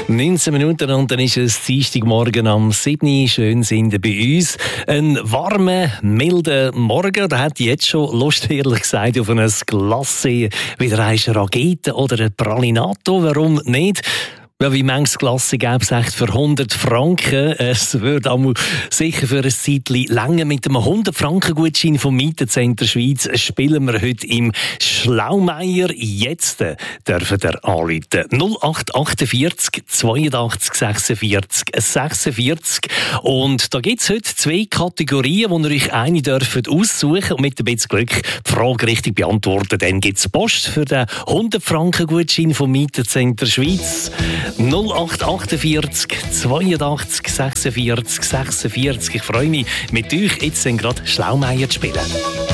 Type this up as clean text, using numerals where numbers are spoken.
19 Minuten und dann ist es Dienstagmorgen am 7 Uhr. Schön sind ihr bei uns. Ein warmer, milder Morgen. Da hätte ich jetzt schon Lust, ehrlich gesagt, auf ein Glacé, wieder eine Ragete oder ein Pralinato. Warum nicht? Ja, wie manches Glasse gäbe es echt für 100 Franken. Es würde auch sicher für ein Zeitchen länger. Mit einem 100-Franken-Gutschein vom Mietencenter Schweiz spielen wir heute im Schlaumeier. Jetzt dürfen ihr anrufen. 0848 82 46 46. Und da gibt es heute 2 Kategorien, wo ihr euch eine dürft aussuchen und mit ein bisschen Glück die Frage richtig beantworten. Dann gibt es Post für den 100-Franken-Gutschein vom Mietencenter Schweiz. 0848 82 46 46. Ich freue mich, mit euch jetzt gerade Schlaumeier zu spielen.